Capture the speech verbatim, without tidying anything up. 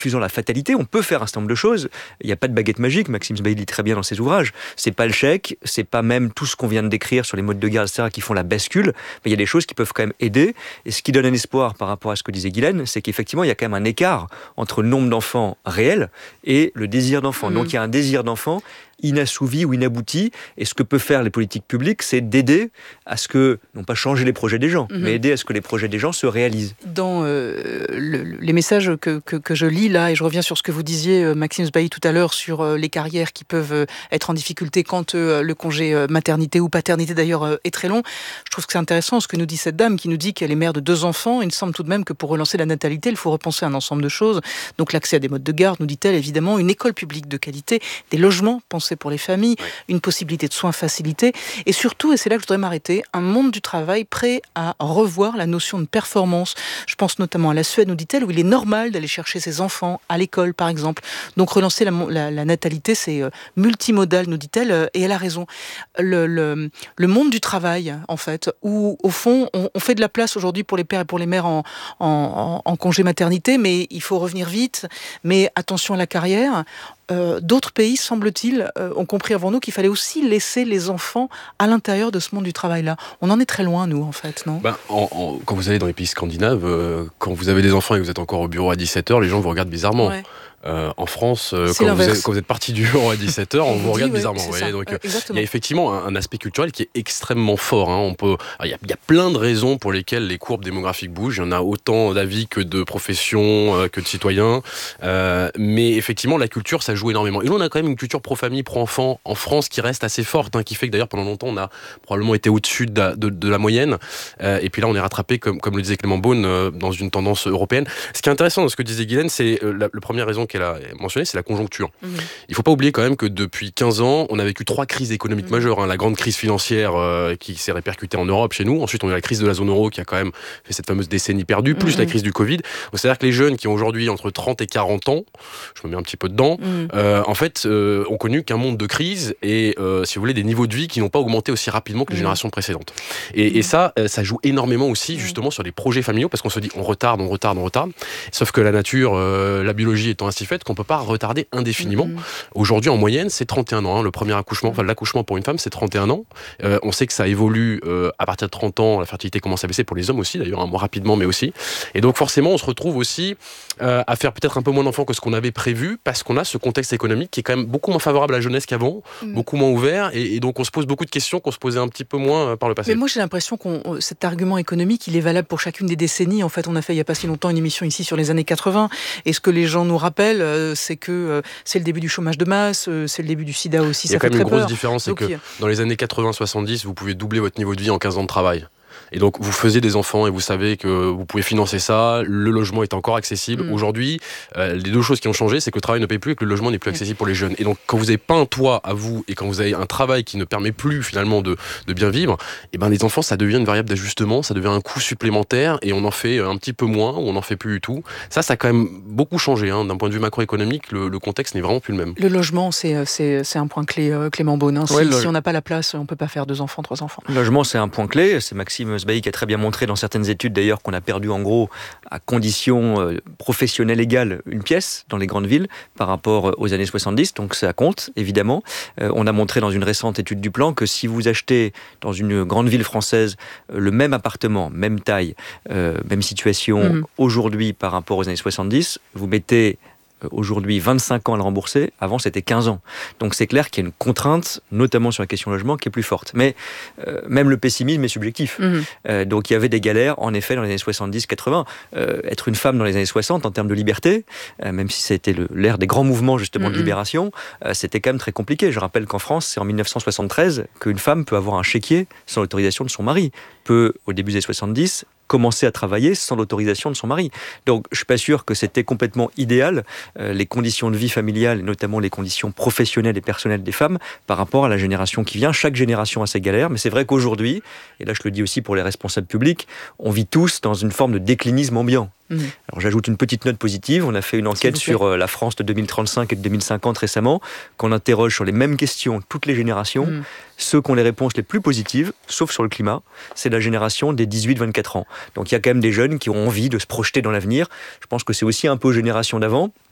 excusant la fatalité, on peut faire un certain nombre de choses. Il n'y a pas de baguette magique, Maxime Sbaï dit très bien dans ses ouvrages. C'est pas le chèque, c'est pas même tout ce qu'on vient de décrire sur les modes de garde, et cetera, qui font la bascule. Mais il y a des choses qui peuvent quand même aider. Et ce qui donne un espoir par rapport à ce que disait Guylaine, c'est qu'effectivement, il y a quand même un écart entre le nombre d'enfants réels et le désir d'enfant. Mmh. Donc il y a un désir d'enfant inassouvi ou inabouti. Et ce que peuvent faire les politiques publiques, c'est d'aider à ce que, non pas changer les projets des gens, mmh. mais aider à ce que les projets des gens se réalisent. Dans euh, le, les messages que, que, que je lis là, et je reviens sur ce que vous disiez, Maxime Sbaï, tout à l'heure, sur euh, les carrières qui peuvent euh, être en difficulté quand euh, le congé euh, maternité ou paternité d'ailleurs euh, est très long. Je trouve que c'est intéressant ce que nous dit cette dame qui nous dit qu'elle est mère de deux enfants. Il me semble tout de même que pour relancer la natalité, il faut repenser un ensemble de choses. Donc l'accès à des modes de garde, nous dit-elle, évidemment, une école publique de qualité, des logements pensés pour les familles, oui. une possibilité de soins facilités, et surtout, et c'est là que je voudrais m'arrêter, un monde du travail prêt à revoir la notion de performance. Je pense notamment à la Suède, nous dit-elle, où il est normal d'aller chercher ses enfants à l'école, par exemple. Donc relancer la, la, la natalité, c'est euh, multimodal, nous dit-elle, euh, et elle a raison. Le, le, le monde du travail, en fait, où, au fond, on, on fait de la place aujourd'hui pour les pères et pour les mères en, en, en, en congé maternité, mais il faut revenir vite, mais attention à la carrière. Euh, d'autres pays, semble-t-il, euh, ont compris avant nous qu'il fallait aussi laisser les enfants à l'intérieur de ce monde du travail-là. On en est très loin, nous, en fait, non ? ben, en, en, Quand vous allez dans les pays scandinaves, euh, quand vous avez des enfants et que vous êtes encore au bureau à dix-sept heures, les gens vous regardent bizarrement. Ouais. Euh, en France, euh, quand, vous êtes, quand vous êtes parti du bureau à dix-sept heures, on, on vous, vous regarde dit, bizarrement. Ouais, voyez, donc, euh, il y a effectivement un, un aspect culturel qui est extrêmement fort. Hein. On peut, il y a, il y a plein de raisons pour lesquelles les courbes démographiques bougent. Il y en a autant d'avis que de professions, euh, que de citoyens. Euh, mais effectivement, la culture, ça joue énormément. Et là, on a quand même une culture pro-famille, pro-enfant en France qui reste assez forte, hein, qui fait que d'ailleurs, pendant longtemps, on a probablement été au-dessus de la, de, de la moyenne. Euh, et puis là, on est rattrapé, comme, comme le disait Clément Beaune, euh, dans une tendance européenne. Ce qui est intéressant dans ce que disait Guylaine, c'est euh, la, la première raison qu'elle a mentionnée, c'est la conjoncture. Mmh. Il ne faut pas oublier quand même que depuis quinze ans, on a vécu trois crises économiques mmh. majeures. Hein. La grande crise financière euh, qui s'est répercutée en Europe, chez nous. Ensuite, on a eu la crise de la zone euro qui a quand même fait cette fameuse décennie perdue, plus mmh. la crise du Covid. Donc, c'est-à-dire que les jeunes qui ont aujourd'hui entre trente et quarante ans, je me mets un petit peu dedans, mmh. euh, en fait, euh, ont connu qu'un monde de crise et, euh, si vous voulez, des niveaux de vie qui n'ont pas augmenté aussi rapidement que les mmh. générations précédentes. Et, mmh. et ça, ça joue énormément aussi, justement, mmh. sur les projets familiaux, parce qu'on se dit, on retarde, on retarde, on retarde. Sauf que la nature, euh, la biologie étant ainsi faite qu'on ne peut pas retarder indéfiniment. Mmh. Aujourd'hui, en moyenne, c'est trente et un ans. Hein, le premier accouchement, enfin l'accouchement pour une femme, c'est trente et un ans. Euh, on sait que ça évolue euh, à partir de trente ans. La fertilité commence à baisser pour les hommes aussi, d'ailleurs, hein, moins rapidement, mais aussi. Et donc, forcément, on se retrouve aussi euh, à faire peut-être un peu moins d'enfants que ce qu'on avait prévu, parce qu'on a ce contexte économique qui est quand même beaucoup moins favorable à la jeunesse qu'avant, mmh. beaucoup moins ouvert. Et, et donc, on se pose beaucoup de questions qu'on se posait un petit peu moins euh, par le passé. Mais moi, j'ai l'impression que cet argument économique, il est valable pour chacune des décennies. En fait, on a fait il n'y a pas si longtemps une émission ici sur les années quatre-vingts. Et ce que les gens nous rappellent, euh, c'est que euh, c'est le début du chômage de masse, euh, c'est le début du sida aussi. Il y a ça quand fait même une grosse peur. différence, c'est Donc, que dans les années quatre-vingts soixante-dix, vous pouvez doubler votre niveau de vie en quinze ans de travail. Et donc, vous faisiez des enfants et vous savez que vous pouvez financer ça, le logement est encore accessible. Mmh. Aujourd'hui, euh, les deux choses qui ont changé, c'est que le travail ne paye plus et que le logement n'est plus accessible mmh. pour les jeunes. Et donc, quand vous n'avez pas un toit à vous et quand vous avez un travail qui ne permet plus finalement de, de bien vivre, et ben les enfants, ça devient une variable d'ajustement, ça devient un coût supplémentaire et on en fait un petit peu moins ou on n'en fait plus du tout. Ça, ça a quand même beaucoup changé. Hein. D'un point de vue macroéconomique, le, le contexte n'est vraiment plus le même. Le logement, c'est, c'est, c'est un point clé, euh, Clément Beaune. Hein. Si, ouais, le... si on n'a pas la place, on ne peut pas faire deux enfants, trois enfants. Le logement, c'est un point clé. C'est Maxime Sbaï qui a très bien montré dans certaines études d'ailleurs qu'on a perdu en gros à conditions euh, professionnelles égales une pièce dans les grandes villes par rapport aux années soixante-dix, donc ça compte évidemment. Euh, on a montré dans une récente étude du plan que si vous achetez dans une grande ville française euh, le même appartement, même taille, euh, même situation mmh. aujourd'hui par rapport aux années soixante-dix, vous mettez aujourd'hui vingt-cinq ans à le rembourser, avant c'était quinze ans. Donc c'est clair qu'il y a une contrainte, notamment sur la question logement, qui est plus forte. Mais euh, même le pessimisme est subjectif. Mmh. Euh, donc il y avait des galères, en effet, dans les années soixante-dix quatre-vingts. Euh, être une femme dans les années soixante, en termes de liberté, euh, même si ça a été le, l'ère des grands mouvements justement mmh. de libération, euh, c'était quand même très compliqué. Je rappelle qu'en France, c'est en dix-neuf cent soixante-treize qu'une femme peut avoir un chéquier sans l'autorisation de son mari. Peut, au début des années soixante-dix, commencer à travailler sans l'autorisation de son mari. Donc, je ne suis pas sûr que c'était complètement idéal, euh, les conditions de vie familiale, et notamment les conditions professionnelles et personnelles des femmes, par rapport à la génération qui vient. Chaque génération a ses galères, mais c'est vrai qu'aujourd'hui, et là je le dis aussi pour les responsables publics, on vit tous dans une forme de déclinisme ambiant. Mmh. Alors j'ajoute une petite note positive, on a fait une enquête sur euh, la France de deux mille trente-cinq et de deux mille cinquante récemment, qu'on interroge sur les mêmes questions toutes les générations. Mmh. Ceux qui ont les réponses les plus positives, sauf sur le climat, c'est la génération des dix-huit vingt-quatre ans. Donc il y a quand même des jeunes qui ont envie de se projeter dans l'avenir. Je pense que c'est aussi un peu aux générations d'avant.